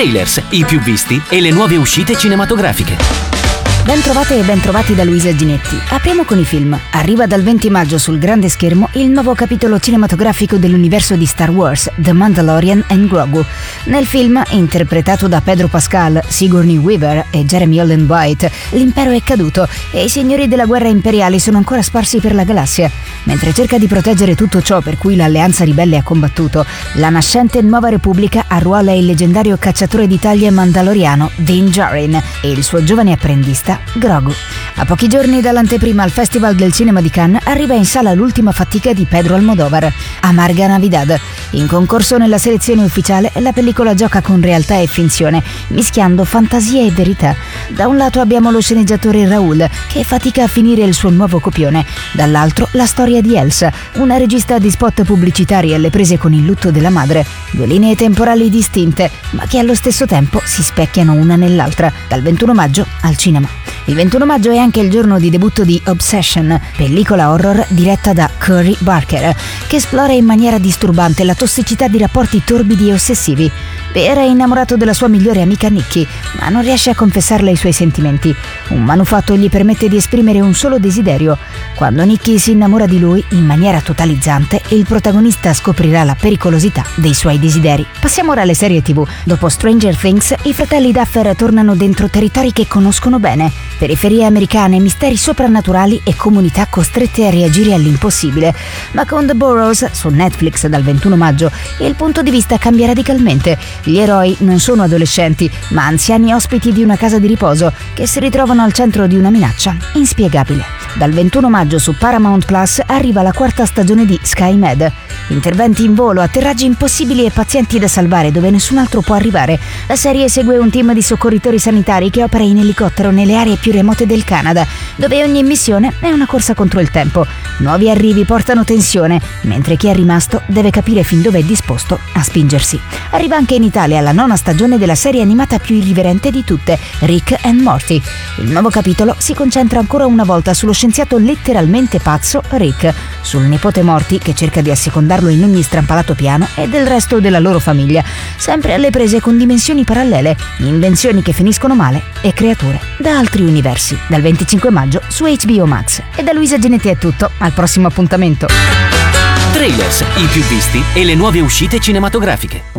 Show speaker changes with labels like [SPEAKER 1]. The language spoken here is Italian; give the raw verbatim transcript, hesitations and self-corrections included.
[SPEAKER 1] Trailers, i più visti e le nuove uscite cinematografiche.
[SPEAKER 2] Ben trovate e ben trovati da Luisa Ginetti. Apriamo con i film. Arriva dal venti maggio sul grande schermo il nuovo capitolo cinematografico dell'universo di Star Wars, The Mandalorian and Grogu. Nel film, interpretato da Pedro Pascal, Sigourney Weaver e Jeremy Allen White, l'impero è caduto e i signori della guerra imperiali sono ancora sparsi per la galassia. Mentre cerca di proteggere tutto ciò per cui l'alleanza ribelle ha combattuto, la nascente Nuova Repubblica arruola il leggendario cacciatore di taglie mandaloriano Din Djarin e il suo giovane apprendista Grogu. A pochi giorni dall'anteprima al Festival del Cinema di Cannes arriva in sala l'ultima fatica di Pedro Almodóvar, Amarga Navidad. In concorso nella selezione ufficiale, la pellicola gioca con realtà e finzione, mischiando fantasia e verità. Da un lato abbiamo lo sceneggiatore Raúl, che fatica a finire il suo nuovo copione, dall'altro la storia di Elsa, una regista di spot pubblicitari alle prese con il lutto della madre. Due linee temporali distinte, ma che allo stesso tempo si specchiano una nell'altra, dal ventuno maggio al cinema. Il ventuno maggio è anche il giorno di debutto di Obsession, pellicola horror diretta da Cory Barker, che esplora in maniera disturbante la tossicità di rapporti torbidi e ossessivi. Peter è innamorato della sua migliore amica Nikki, ma non riesce a confessarle i suoi sentimenti. Un manufatto gli permette di esprimere un solo desiderio. Quando Nikki si innamora di lui in maniera totalizzante, il protagonista scoprirà la pericolosità dei suoi desideri. Passiamo ora alle serie tivù. Dopo Stranger Things, i fratelli Duffer tornano dentro territori che conoscono bene. Periferie americane, misteri soprannaturali e comunità costrette a reagire all'impossibile. Ma con The Burrows, su Netflix dal ventuno maggio, il punto di vista cambia radicalmente. Gli eroi non sono adolescenti, ma anziani ospiti di una casa di riposo che si ritrovano al centro di una minaccia inspiegabile. Dal ventuno maggio su Paramount Plus arriva la quarta stagione di SkyMed. Interventi in volo, atterraggi impossibili e pazienti da salvare dove nessun altro può arrivare. La serie segue un team di soccorritori sanitari che opera in elicottero nelle aree più remote del Canada, dove ogni missione è una corsa contro il tempo. Nuovi arrivi portano tensione, mentre chi è rimasto deve capire fin dove è disposto a spingersi. Arriva anche in Italia la nona stagione della serie animata più irriverente di tutte, Rick and Morty. Il nuovo capitolo si concentra ancora una volta sullo scienziato letteralmente pazzo Rick, sul nipote Morty che cerca di assecondarlo in ogni strampalato piano e del resto della loro famiglia, sempre alle prese con dimensioni parallele, invenzioni che finiscono male e creature da altri universi. Dal venticinque maggio su H B O Max. E da Luisa Ginetti è tutto, al prossimo appuntamento.
[SPEAKER 1] Trailers, i più visti e le nuove uscite cinematografiche.